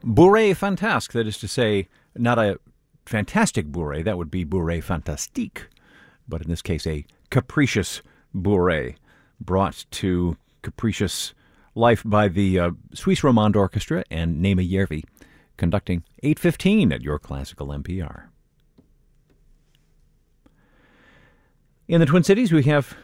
bourrée fantasque, that is to say, not a fantastic bourrée, that would be bourrée fantastique, but in this case a capricious bourrée, brought to capricious life by the Suisse Romande Orchestra and Naima Järvi, conducting 8:15 at Your Classical NPR. In the Twin Cities, we have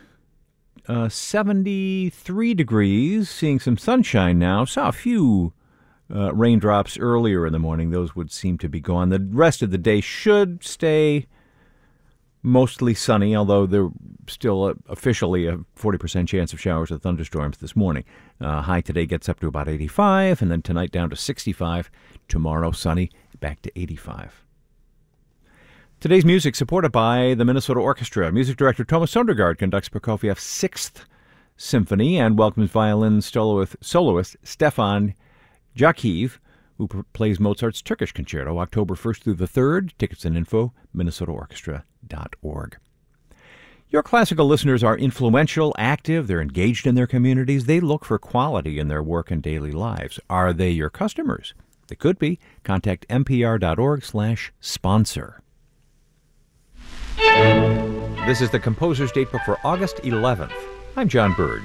73 degrees, seeing some sunshine now. Saw a few raindrops earlier in the morning. Those would seem to be gone. The rest of the day should stay mostly sunny, although there's still officially a 40% chance of showers or thunderstorms this morning. High today gets up to about 85, and then tonight down to 65. Tomorrow sunny, back to 85. Today's music supported by the Minnesota Orchestra. Music director Thomas Sondergaard conducts Prokofiev's 6th Symphony and welcomes violin soloist Stefan Jakiv, who plays Mozart's Turkish Concerto, October 1st through the 3rd. Tickets and info, minnesotaorchestra.org. Your classical listeners are influential, active, they're engaged in their communities, they look for quality in their work and daily lives. Are they your customers? They could be. Contact npr.org/sponsor. This is the Composer's Datebook for August 11th. I'm John Burge.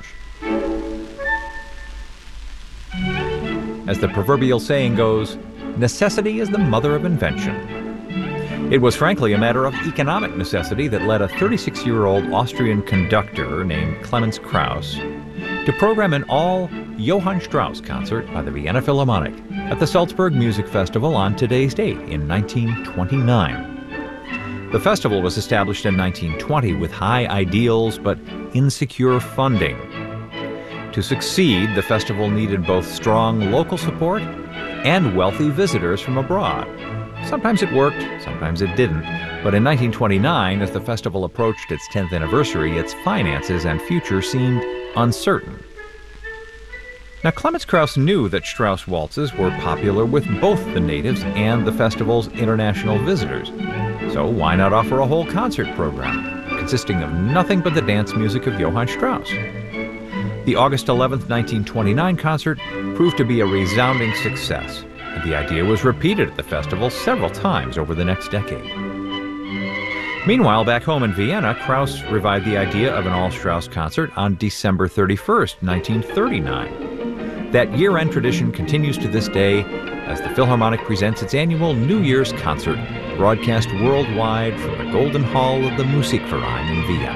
As the proverbial saying goes, necessity is the mother of invention. It was frankly a matter of economic necessity that led a 36-year-old Austrian conductor named Clemens Krauss to program an all-Johann Strauss concert by the Vienna Philharmonic at the Salzburg Music Festival on today's date in 1929. The festival was established in 1920 with high ideals but insecure funding. To succeed, the festival needed both strong local support and wealthy visitors from abroad. Sometimes it worked, sometimes it didn't. But in 1929, as the festival approached its 10th anniversary, its finances and future seemed uncertain. Now, Clemens Krauss knew that Strauss waltzes were popular with both the natives and the festival's international visitors. So why not offer a whole concert program consisting of nothing but the dance music of Johann Strauss? The August 11th, 1929 concert proved to be a resounding success, and the idea was repeated at the festival several times over the next decade. Meanwhile, back home in Vienna, Krauss revived the idea of an all-Strauss concert on December 31st, 1939. That year-end tradition continues to this day as the Philharmonic presents its annual New Year's concert, broadcast worldwide from the Golden Hall of the Musikverein in Vienna.